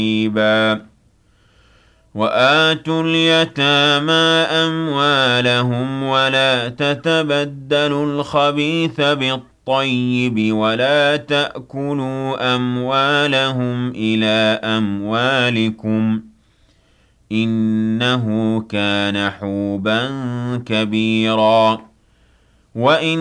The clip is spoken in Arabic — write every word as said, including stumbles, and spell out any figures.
قريبا وآتوا اليتامى أموالهم ولا تتبدلوا الخبيث بالطيب ولا تأكلوا أموالهم إلى أموالكم إنه كان حوبا كبيرا وإن